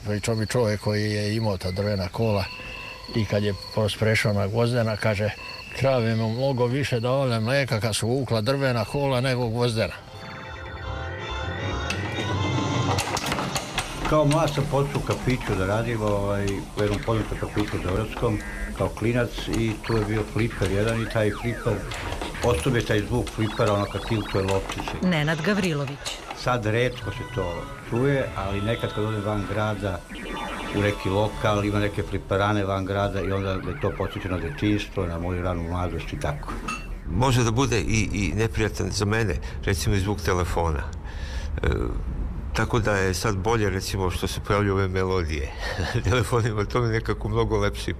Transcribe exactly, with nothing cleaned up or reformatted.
Pričao mi čovjek koji je imao ta drvena kola i kad je prešao na gvozdena, kaže, krave mu mnogo više davale mlijeka kad su vukla drvena kola nego gvozdena. Kao mlad sam počeo u kafiću da radim, ovaj, u jednom poznatom kafiću u Beogradskom, kao klinac, i tu je bio fliper jedan i taj fliper, ostao je taj zvuk flipera, ono kad tiltuje loptice. Nenad Gavrilović. Sad retko se to čuje, ali nekad kad odem van grada, u neki lokal, ima neke fliperane van grada i onda je to podsjeća na djetinjstvo, na moju ranu mladost i tako. Može da bude i, i neprijatan za mene, recimo i zvuk telefona. E, tako da je sad bolje, recimo, što se pojavljaju ove melodije. Telefon ima to mi nekako mnogo lepši